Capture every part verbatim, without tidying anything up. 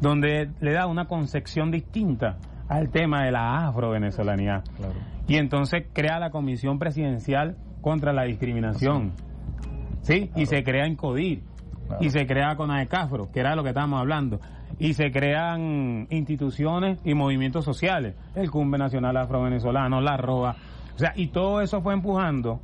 donde le da una concepción distinta al tema de la afro-venezolanidad. Claro. Y entonces crea la Comisión Presidencial contra la Discriminación, ¿sí? Claro. Y se crea INCODIR, claro. Y se crea CONADECAFRO, que era lo que estábamos hablando, y se crean instituciones y movimientos sociales, el Cumbe Nacional Afro-Venezolano, la ROA, o sea, y todo eso fue empujando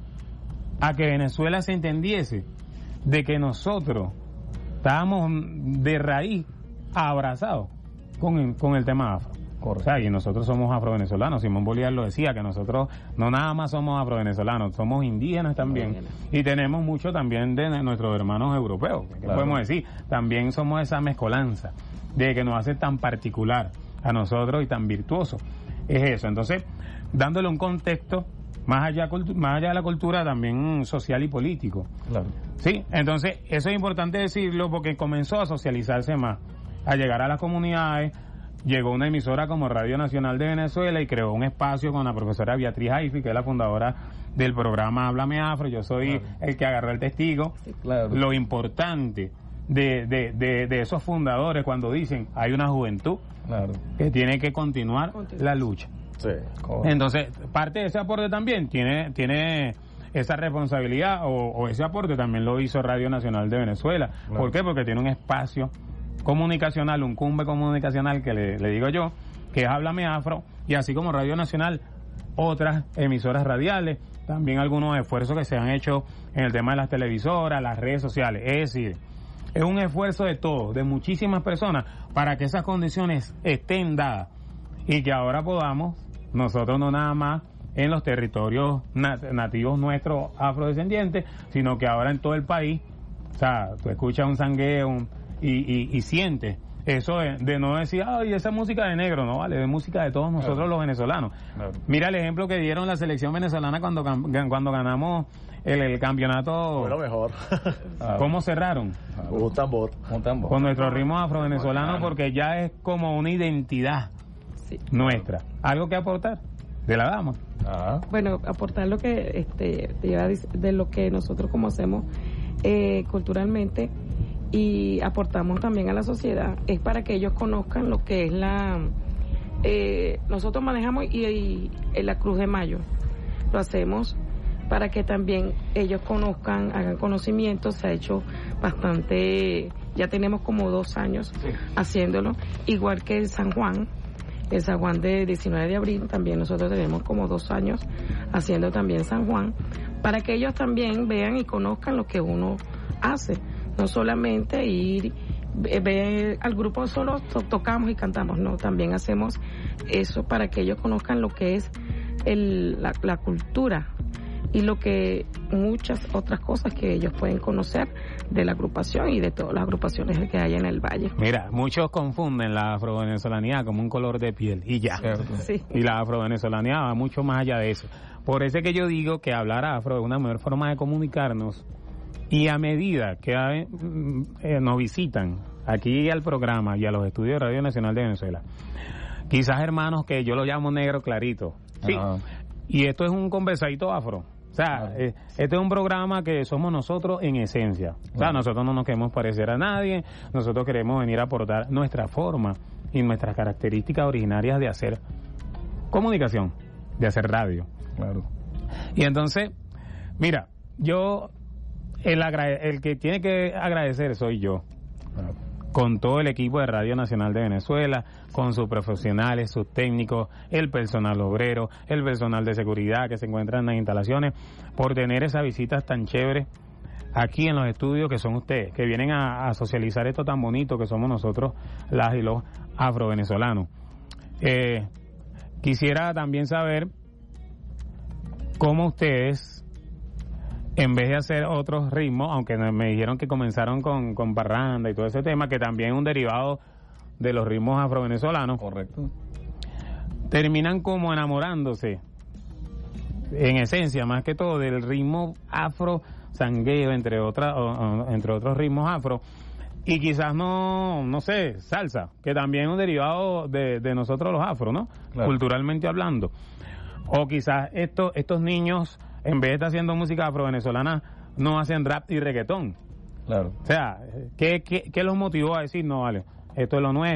a que Venezuela se entendiese de que nosotros estábamos de raíz abrazados con el, con el tema afro. Correcto. O sea, y nosotros somos afro-venezolanos. Simón Bolívar lo decía, que nosotros no nada más somos afro-venezolanos, somos indígenas también. Indígenas. Y tenemos mucho también de nuestros hermanos europeos. ¿Qué claro. podemos decir? También somos esa mezcolanza de que nos hace tan particular a nosotros y tan virtuoso. Es eso. Entonces, dándole un contexto más allá, más allá de la cultura, también social y político. Claro. Sí, entonces, eso es importante decirlo porque comenzó a socializarse más, a llegar a las comunidades. Llegó una emisora como Radio Nacional de Venezuela y creó un espacio con la profesora Beatriz Haifi, que es la fundadora del programa Háblame Afro. Yo soy claro. el que agarró el testigo. Sí, claro. Lo importante de, de, de, de esos fundadores cuando dicen hay una juventud claro. que tiene que continuar Continúa. la lucha. Sí, entonces, parte de ese aporte también tiene tiene esa responsabilidad o, o ese aporte también lo hizo Radio Nacional de Venezuela. Claro. ¿Por qué? Porque tiene un espacio comunicacional, un cumbe comunicacional que le, le digo yo, que es Háblame Afro, y así como Radio Nacional, otras emisoras radiales, también algunos esfuerzos que se han hecho en el tema de las televisoras, las redes sociales. Es decir, es un esfuerzo de todos, de muchísimas personas, para que esas condiciones estén dadas y que ahora podamos, nosotros no nada más en los territorios nat- nativos nuestros afrodescendientes, sino que ahora en todo el país, o sea, tú escuchas un sangueo, un Y, y, y siente eso de, de no decir, ay, esa música de negro, no vale, de música de todos nosotros claro. los venezolanos. Claro. Mira el ejemplo que dieron la selección venezolana cuando cuando ganamos el, el campeonato. Bueno, mejor. ¿Cómo cerraron? Un tambor. Un tambor. Con nuestro ritmo afro-venezolano, porque ya es como una identidad sí. nuestra. ¿Algo que aportar? De la dama. Ah. Bueno, aportar lo que este de lo que nosotros como hacemos eh, culturalmente y aportamos también a la sociedad, es para que ellos conozcan lo que es la eh, nosotros manejamos y, y, y la Cruz de Mayo lo hacemos para que también ellos conozcan, hagan conocimiento. Se ha hecho bastante, ya tenemos como dos años sí. haciéndolo, igual que el San Juan el San Juan de diecinueve de abril, también nosotros tenemos como dos años haciendo también San Juan, para que ellos también vean y conozcan lo que uno hace. No solamente ir, ver al grupo solo to- tocamos y cantamos, no, también hacemos eso para que ellos conozcan lo que es el, la, la cultura y lo que muchas otras cosas que ellos pueden conocer de la agrupación y de todas las agrupaciones que hay en el Valle. Mira, muchos confunden la afrovenezolanidad como un color de piel y ya. Sí. Y la afrovenezolanidad va mucho más allá de eso. Por eso es que yo digo que hablar afro es una mejor forma de comunicarnos. Y a medida que eh, nos visitan aquí al programa y a los estudios de Radio Nacional de Venezuela, quizás hermanos que yo los llamo negro clarito, sí, uh-huh. y esto es un conversadito afro, o sea, uh-huh. eh, este es un programa que somos nosotros en esencia, o sea, uh-huh. nosotros no nos queremos parecer a nadie, nosotros queremos venir a aportar nuestra forma y nuestras características originarias de hacer comunicación, de hacer radio. Claro. Y entonces, mira, yo... El, agrade- el que tiene que agradecer soy yo, bueno. con todo el equipo de Radio Nacional de Venezuela, con sus profesionales, sus técnicos, el personal obrero, el personal de seguridad que se encuentra en las instalaciones, por tener esas visitas tan chéveres aquí en los estudios que son ustedes, que vienen a, a socializar esto tan bonito que somos nosotros, las y los afrovenezolanos. Eh, quisiera también saber cómo ustedes, en vez de hacer otros ritmos, aunque me dijeron que comenzaron con, con parranda y todo ese tema, que también es un derivado de los ritmos afrovenezolanos. Correcto. Terminan como enamorándose, en esencia, más que todo, del ritmo afro sangueo, entre otras, o, o, entre otros ritmos afro, y quizás no, no sé, salsa, que también es un derivado de, de nosotros los afro, ¿no? Claro. Culturalmente hablando. O quizás estos, estos niños, en vez de estar haciendo música afro-venezolana, no hacen rap y reggaetón. Claro. O sea, ¿qué, qué, qué los motivó a decir, no, vale, esto es lo nuestro?